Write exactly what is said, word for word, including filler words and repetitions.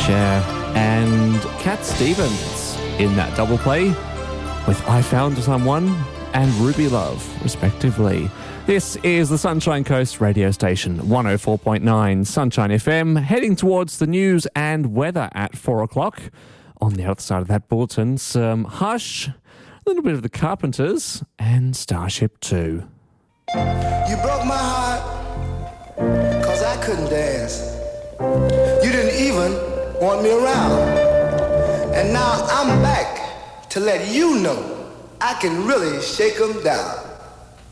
Cher and Cat Stevens in that double play with I Found Someone and Ruby Love, respectively. This is the Sunshine Coast radio station, one oh four point nine Sunshine F M, heading towards the news and weather at four o'clock. On the other side of that bulletin, some Hush, a little bit of the Carpenters, and Starship two. You broke my heart, cause I couldn't dance. You didn't even want me around. And now I'm back to let you know I can really shake 'em down.